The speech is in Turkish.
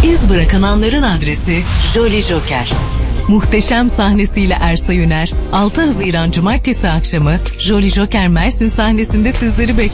İz bırakan anların adresi Jolly Joker. Muhteşem sahnesiyle Ersa Üner, 6 Haziran Cumartesi akşamı Jolly Joker Mersin sahnesinde sizleri bekliyor.